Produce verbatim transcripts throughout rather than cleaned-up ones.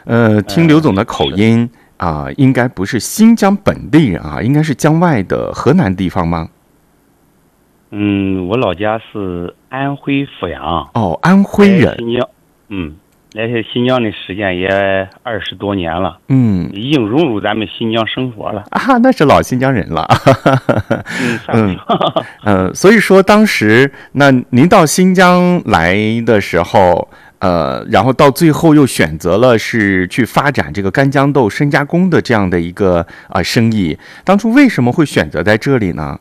呃，听刘总的口音啊、呃，应该不是新疆本地人啊，应该是疆外的河南地方吗？ 嗯，我老家是安徽阜阳。 哦，安徽人。 新疆，嗯，来新疆的时间也二十多年了， 嗯， 已经融入咱们新疆生活了。 啊，那是老新疆人了。 嗯， 嗯，呃，所以说当时那您到新疆来的时候，呃，然后到最后又选择了是去发展这个干豇豆深加工的这样的一个啊、呃、生意，当初为什么会选择在这里呢？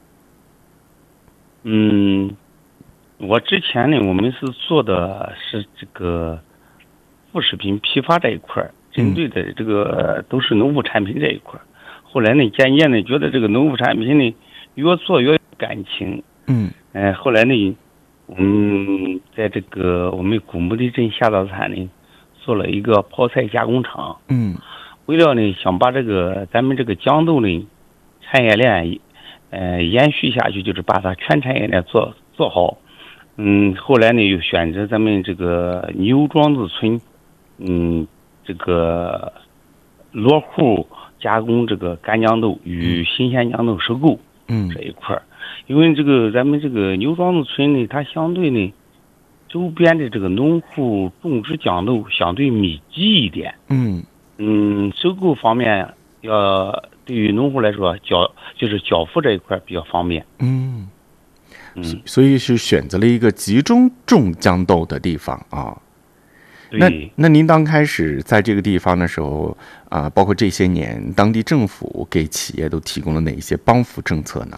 嗯，我之前呢，我们是做的是这个副食品批发这一块儿，针对的这个都是农副产品这一块儿。后来呢，渐渐的觉得这个农副产品呢，越做越有感情。 嗯， 呃，后来呢，嗯，在这个我们古墓地镇下稻滩呢，做了一个泡菜加工厂。 嗯， 为了呢，想把这个咱们这个豇豆呢产业链，呃，延续下去，就是把它全产业链做做好。嗯，后来呢，又选择咱们这个牛庄子村，嗯，这个落户加工这个干豇豆与新鲜豇豆收购， 嗯， 这一块儿，因为这个咱们这个牛庄子村呢，它相对呢，周边的这个农户种植豇豆相对密集一点。 嗯， 嗯，收购方面要对于农户来说，交就是交付这一块比较方便。 嗯， 嗯， 所以是选择了一个集中种豇豆的地方啊。那那您刚开始在这个地方的时候啊、呃，包括这些年，当地政府给企业都提供了哪一些帮扶政策呢？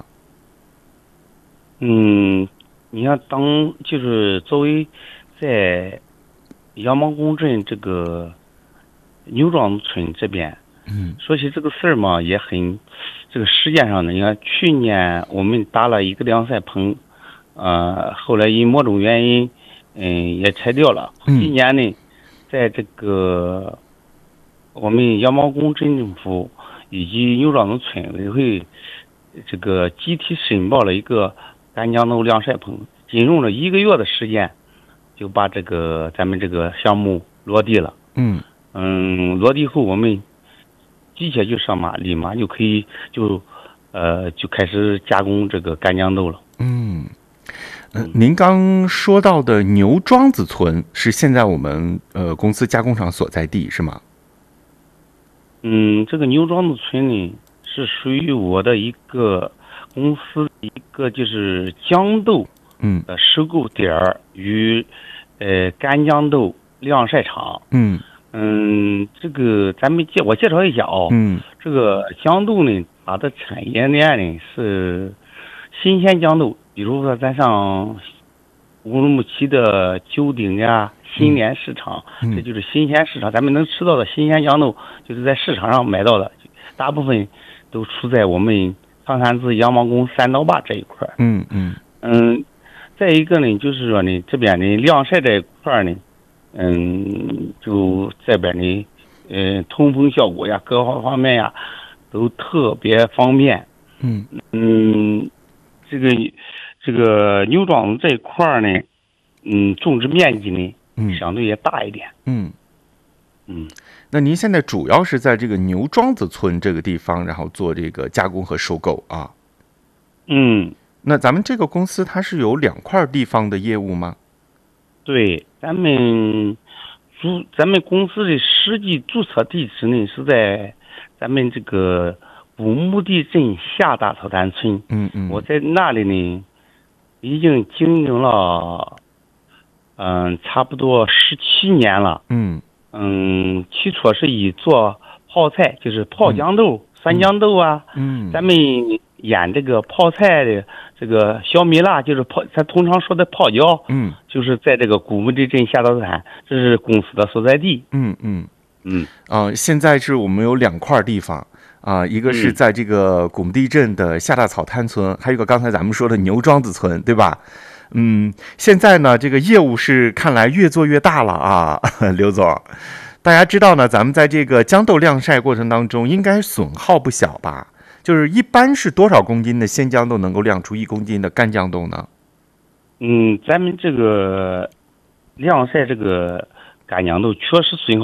嗯，你看，当就是作为在杨芒公镇这个牛庄村这边， 嗯， 说起这个事儿嘛，也很这个时间上呢，你看去年我们搭了一个晾晒棚，呃，后来因某种原因，嗯，也拆掉了。今年呢，在这个我们杨芒公镇政府以及牛庄子村委会这个集体申报了一个干豇豆晾晒棚，仅用了一个月的时间，就把这个咱们这个项目落地了。 嗯嗯，落地后我们机械就上马，立马就可以就呃就开始加工这个干豇豆了。 嗯。呃，您刚说到的牛庄子村是现在我们呃公司加工厂所在地是吗？ 嗯，这个牛庄子村呢是属于我的一个公司一个就是豇豆嗯的收购点儿与呃干豇豆晾晒场。 嗯嗯，这个咱们介我介绍一下哦。 嗯， 这个豇豆呢，它的产业链呢是新鲜豇豆。比如说，咱上乌鲁木齐的九鼎呀、新联市场， 嗯、 这就是新鲜市场。咱们能吃到的新鲜豇豆，就是在市场上买到的，大部分都出在我们唐山市杨芒宫三道坝这一块。 嗯嗯嗯，再一个呢，就是说呢，这边的晾晒这一块呢，嗯，就这边呢，呃，通风效果呀，各方方面呀，都特别方便。 嗯嗯，这个。这个牛庄这一块呢，嗯，种植面积呢，嗯，相对也大一点。 嗯嗯， 那您现在主要是在这个牛庄子村这个地方，然后做这个加工和收购啊？ 嗯， 那咱们这个公司它是有两块地方的业务吗？ 对，咱们注咱们公司的实际注册地址呢是在咱们这个古墓地镇下大草滩村。 嗯嗯， 我在那里呢。已经经营了，嗯，差不多十七年了。 嗯嗯，起初是以做泡菜，就是泡豇豆、嗯、酸豇豆啊。 嗯， 咱们腌这个泡菜的这个小米辣，就是泡，咱通常说的泡椒。 嗯， 就是在这个古墓地镇下稻滩，这是公司的所在地。 嗯嗯嗯啊、呃，现在是我们有两块地方。啊，一个是在这个古墓地镇的下大草滩村，还有一个刚才咱们说的牛庄子村，对吧？嗯，现在呢，这个业务是看来越做越大了啊，刘总。大家知道呢，咱们在这个豇豆晾晒过程当中，应该损耗不小吧？就是一般是多少公斤的鲜豇豆能够晾出一公斤的干豇豆呢？ 嗯，咱们这个晾晒这个干豇豆确实损耗。